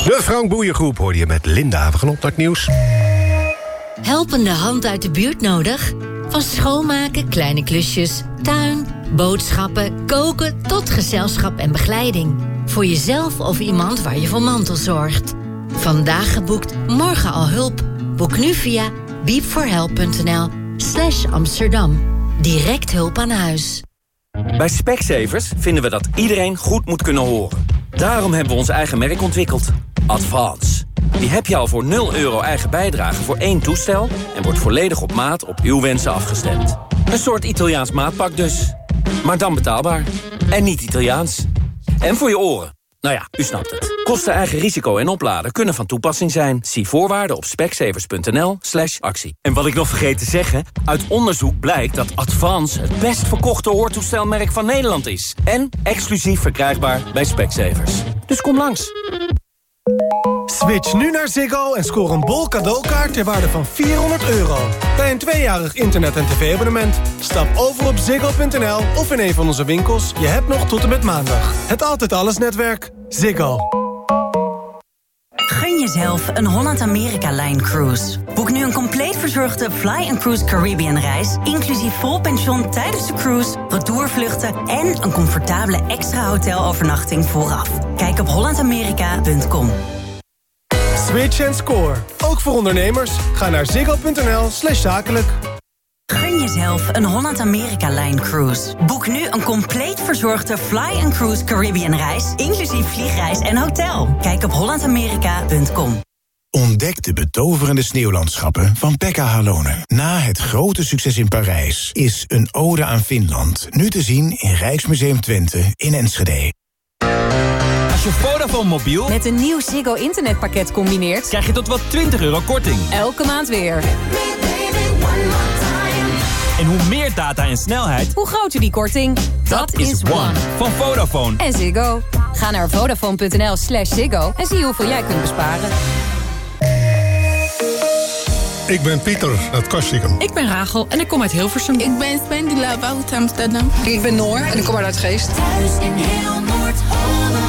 De Frank Boeien Groep hoorde je met Linda Havergenop naar het nieuws. Helpende hand uit de buurt nodig? Van schoonmaken, kleine klusjes, tuin, boodschappen, koken tot gezelschap en begeleiding. Voor jezelf of iemand waar je voor mantelzorgt. Vandaag geboekt, morgen al hulp. Boek nu via beepforhelp.nl/Amsterdam. Direct hulp aan huis. Bij Specsavers vinden we dat iedereen goed moet kunnen horen. Daarom hebben we ons eigen merk ontwikkeld. Advance. Die heb je al voor €0 eigen bijdrage voor 1 toestel... en wordt volledig op maat op uw wensen afgestemd. Een soort Italiaans maatpak dus. Maar dan betaalbaar. En niet Italiaans. En voor je oren. Nou ja, u snapt het. Kosten, eigen risico en opladen kunnen van toepassing zijn. Zie voorwaarden op specsavers.nl/actie. En wat ik nog vergeet te zeggen... uit onderzoek blijkt dat Advance het best verkochte hoortoestelmerk van Nederland is. En exclusief verkrijgbaar bij Specsavers. Dus kom langs. Switch nu naar Ziggo en scoor een bol cadeaukaart ter waarde van €400. Bij een 2-jarig internet- en tv-abonnement. Stap over op ziggo.nl of in een van onze winkels. Je hebt nog tot en met maandag. Het Altijd Alles netwerk. Ziggo. Gun jezelf een Holland-Amerika-Line-cruise. Boek nu een compleet verzorgde Fly & Cruise Caribbean reis... inclusief vol pension tijdens de cruise, retourvluchten... en een comfortabele extra hotelovernachting vooraf. Kijk op hollandamerika.com. Switch en score. Ook voor ondernemers. Ga naar ziggo.nl/zakelijk. Gun jezelf een Holland-Amerika-Line-cruise. Boek nu een compleet verzorgde Fly & Cruise Caribbean reis... inclusief vliegreis en hotel. Kijk op hollandamerika.com. Ontdek de betoverende sneeuwlandschappen van Pekka Halonen. Na het grote succes in Parijs is Een ode aan Finland... nu te zien in Rijksmuseum Twente in Enschede. Als je Vodafone mobiel met een nieuw Ziggo internetpakket combineert... krijg je tot wel €20 korting. Elke maand weer. En hoe meer data en snelheid, hoe groter die korting. Dat is One. Van Vodafone. En Ziggo. Ga naar vodafone.nl/Ziggo en zie hoeveel jij kunt besparen. Ik ben Pieter uit Kastikum. Ik ben Rachel en ik kom uit Hilversum. Ik ben Spendula uit Amsterdam. Ik ben Noor en ik kom uit Uitgeest. Thuis in heel Noord-Holland.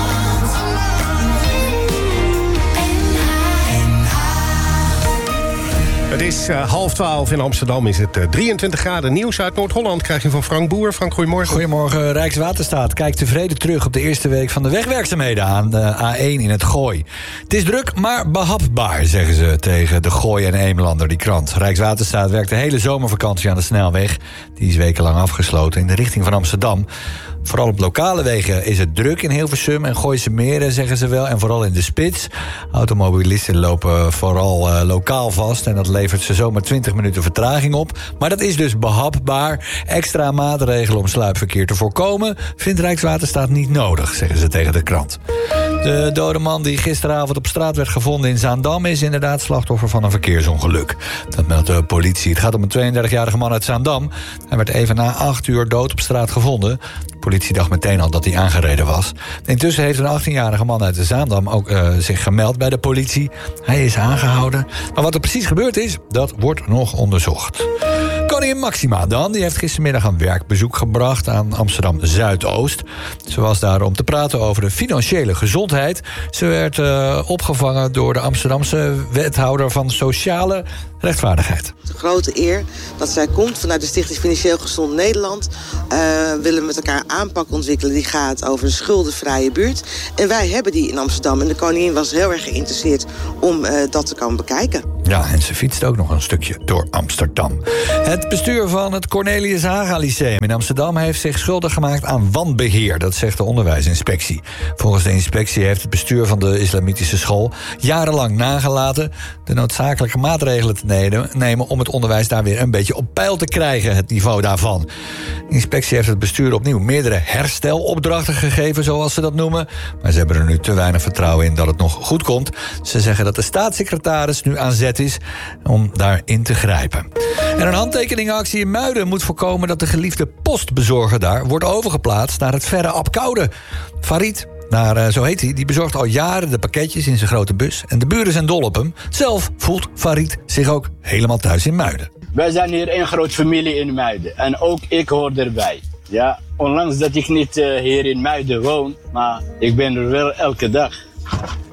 Het is 11:30 in Amsterdam, is het 23 graden. Nieuws uit Noord-Holland krijg je van Frank Boer. Frank, goedemorgen. Goedemorgen. Rijkswaterstaat kijkt tevreden terug op de eerste week van de wegwerkzaamheden aan de A1 in het Gooi. Het is druk, maar behapbaar, zeggen ze tegen de Gooi en Eemlander, die krant. Rijkswaterstaat werkt de hele zomervakantie aan de snelweg. Die is wekenlang afgesloten in de richting van Amsterdam. Vooral op lokale wegen is het druk in Hilversum en Gooise Meren, zeggen ze wel. En vooral in de spits. Automobilisten lopen vooral lokaal vast. En dat levert ze zomaar 20 minuten vertraging op. Maar dat is dus behapbaar. Extra maatregelen om sluipverkeer te voorkomen vindt Rijkswaterstaat niet nodig, zeggen ze tegen de krant. De dode man die gisteravond op straat werd gevonden in Zaandam is inderdaad slachtoffer van een verkeersongeluk. Dat meldt de politie. Het gaat om een 32-jarige man uit Zaandam. Hij werd even na 8 uur dood op straat gevonden. De politie dacht meteen al dat hij aangereden was. Intussen heeft een 18-jarige man uit de Zaandam ook zich gemeld bij de politie. Hij is aangehouden. Maar wat er precies gebeurd is, dat wordt nog onderzocht. Koningin Maxima dan, die heeft gistermiddag een werkbezoek gebracht aan Amsterdam-Zuidoost. Ze was daar om te praten over de financiële gezondheid. Ze werd opgevangen door de Amsterdamse wethouder van sociale rechtvaardigheid. Het is een grote eer dat zij komt vanuit de Stichting Financieel Gezond Nederland. Willen we met elkaar aanpak ontwikkelen die gaat over een schuldenvrije buurt. En wij hebben die in Amsterdam. En de koningin was heel erg geïnteresseerd om dat te komen bekijken. Ja, en ze fietst ook nog een stukje door Amsterdam. Het bestuur van het Cornelius Haga Lyceum in Amsterdam heeft zich schuldig gemaakt aan wanbeheer. Dat zegt de onderwijsinspectie. Volgens de inspectie heeft het bestuur van de islamitische school jarenlang nagelaten de noodzakelijke maatregelen te nemen om het onderwijs daar weer een beetje op peil te krijgen, het niveau daarvan. De inspectie heeft het bestuur opnieuw meerdere herstelopdrachten gegeven, zoals ze dat noemen. Maar ze hebben er nu te weinig vertrouwen in dat het nog goed komt. Ze zeggen dat de staatssecretaris nu aan zet is om daarin te grijpen. En een handtekeningenactie in Muiden moet voorkomen dat de geliefde postbezorger daar wordt overgeplaatst naar het verre Apkoude. Farid, zo heet hij, die bezorgt al jaren de pakketjes in zijn grote bus. En de buren zijn dol op hem. Zelf voelt Farid zich ook helemaal thuis in Muiden. Wij zijn hier een grote familie in Muiden. En ook ik hoor erbij. Ja, ondanks dat ik niet hier in Muiden woon, maar ik ben er wel elke dag.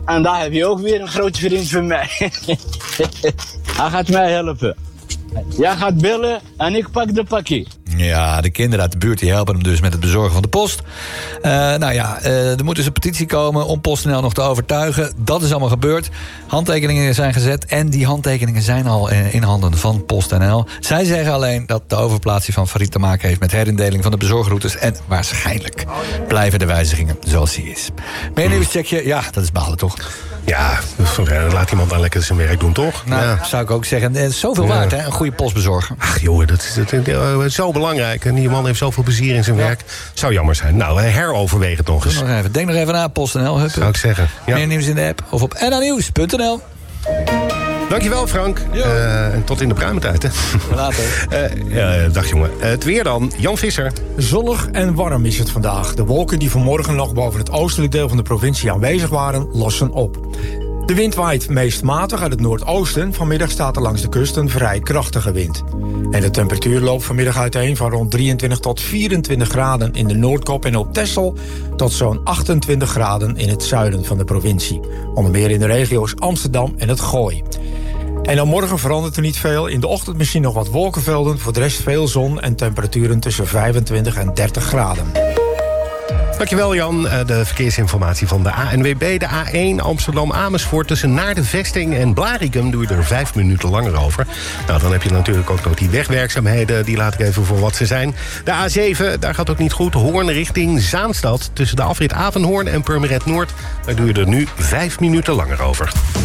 En daar heb je ook weer een grote vriend van mij. Hij gaat mij helpen. Jij gaat bellen en ik pak de pakje. Ja, de kinderen uit de buurt die helpen hem dus met het bezorgen van de post. Er moet dus een petitie komen om PostNL nog te overtuigen. Dat is allemaal gebeurd. Handtekeningen zijn gezet en die handtekeningen zijn al in handen van PostNL. Zij zeggen alleen dat de overplaatsing van Farid te maken heeft met herindeling van de bezorgroutes. En waarschijnlijk blijven de wijzigingen zoals die is. Meer nieuwscheckje? Ja, dat is balen toch? Ja, laat iemand dan lekker zijn werk doen, toch? Nou, zou ik ook zeggen. Het is zoveel waard, hè? Een goede postbezorger. Ach, joh, dat is zo belangrijk. En die man heeft zoveel plezier in zijn werk. Zou jammer zijn. Nou, heroverweeg het nog eens. Denk nog even na, PostNL. Zou ik zeggen. Ja. Meer nieuws in de app of op nanieuws.nl. Dankjewel, Frank. En tot in de pruimentijd, hè. Later. Dag, jongen. Het weer dan. Jan Visser. Zonnig en warm is het vandaag. De wolken die vanmorgen nog boven het oostelijk deel van de provincie aanwezig waren, lossen op. De wind waait meest matig uit het noordoosten. Vanmiddag staat er langs de kust een vrij krachtige wind. En de temperatuur loopt vanmiddag uiteen van rond 23 tot 24 graden in de Noordkop en op Texel tot zo'n 28 graden in het zuiden van de provincie. Onder meer in de regio's Amsterdam en het Gooi. En dan morgen verandert er niet veel. In de ochtend misschien nog wat wolkenvelden. Voor de rest veel zon en temperaturen tussen 25 en 30 graden. Dankjewel, Jan. De verkeersinformatie van de ANWB. De A1 Amsterdam-Amersfoort tussen Naar de Vesting en Blaricum doe je er 5 minuten langer over. Nou, dan heb je natuurlijk ook nog die wegwerkzaamheden. Die laat ik even voor wat ze zijn. De A7, daar gaat ook niet goed. Hoorn richting Zaanstad. Tussen de afrit Avenhoorn en Purmerend Noord. Daar doe je er nu 5 minuten langer over.